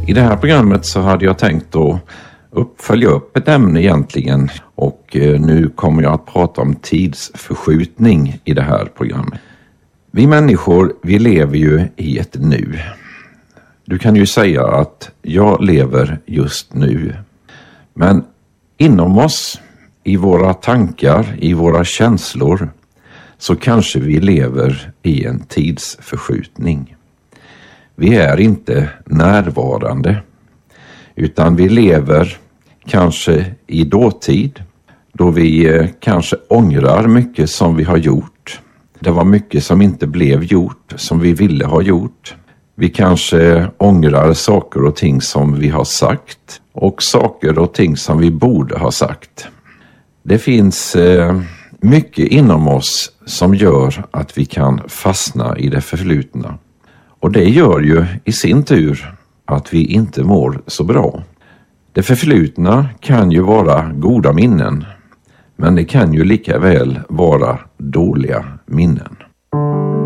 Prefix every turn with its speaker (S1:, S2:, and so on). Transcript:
S1: I det här programmet så hade jag tänkt att följa upp ett ämne egentligen, och nu kommer jag att prata om tidsförskjutning i det här programmet. Vi människor, vi lever ju i ett nu. Du kan ju säga att jag lever just nu. Men inom oss, i våra tankar, i våra känslor, så kanske vi lever i en tidsförskjutning. Vi är inte närvarande, utan vi lever kanske i dåtid, då vi kanske ångrar mycket som vi har gjort. Det var mycket som inte blev gjort, som vi ville ha gjort. Vi kanske ångrar saker och ting som vi har sagt, och saker och ting som vi borde ha sagt. Det finns mycket inom oss som gör att vi kan fastna i det förflutna. Och det gör ju i sin tur att vi inte mår så bra. Det förflutna kan ju vara goda minnen, men det kan ju lika väl vara dåliga minnen.